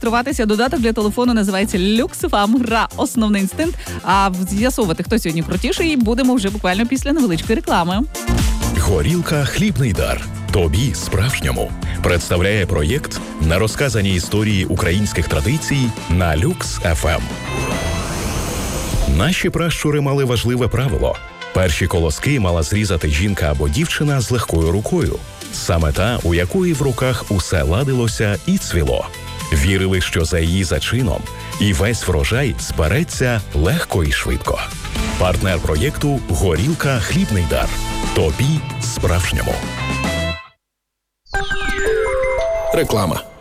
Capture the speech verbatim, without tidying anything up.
зареєструватися. Додаток для телефону називається «Люксфам». Гра «Основний інстинкт». А з'ясовувати, хто сьогодні крутіший, будемо вже буквально після невеличкої реклами. Горілка «Хлібний дар». Тобі справжньому представляє проєкт на розказані історії українських традицій на Люкс еф ем. Наші пращури мали важливе правило. Перші колоски мала зрізати жінка або дівчина з легкою рукою. Саме та, у якої в руках усе ладилося і цвіло. Вірили, що за її зачином і весь врожай збереться легко і швидко. Партнер проєкту «Горілка «Хлібний дар». Тобі справжньому. Реклама.